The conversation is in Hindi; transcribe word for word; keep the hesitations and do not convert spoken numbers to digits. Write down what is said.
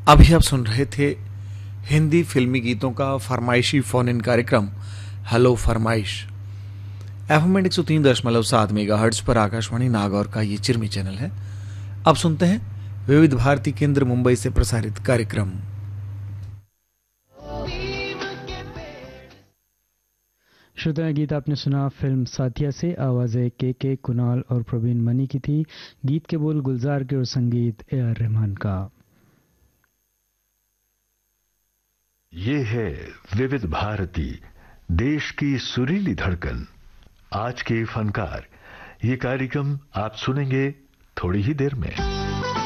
अभी आप सुन रहे थे हिंदी फिल्मी गीतों का फरमाइशी फोन इन कार्यक्रम हेलो फरमाइश। एफएम एक सौ तीन दशमलव सात मेगा हर्ट्ज पर आकाशवाणी नागौर का ये चिरमी चैनल है। अब सुनते हैं विविध भारती केंद्र मुंबई से प्रसारित कार्यक्रम। श्रोता गीत आपने सुना फिल्म साथिया से। आवाजें के के कुणाल और प्रवीण मनी की थी। गीत के बोल गुलजार के और संगीत ए आर रहमान का। ये है विविध भारती, देश की सुरीली धड़कन। आज के फनकार, ये कार्यक्रम आप सुनेंगे थोड़ी ही देर में।